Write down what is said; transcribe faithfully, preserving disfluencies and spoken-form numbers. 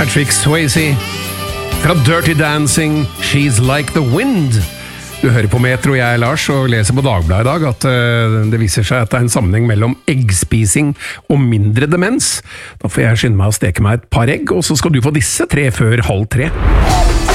Patrick Swayze. Fra Dirty Dancing, She's Like the Wind. Du hører på Metro, jeg er Lars, og leser på Dagbladet i dag at uh, det viser seg at det er en sammenheng mellom eggspising og mindre demens. Da får jeg skynde meg å steke meg et par egg, og så skal du få disse tre før halv tre.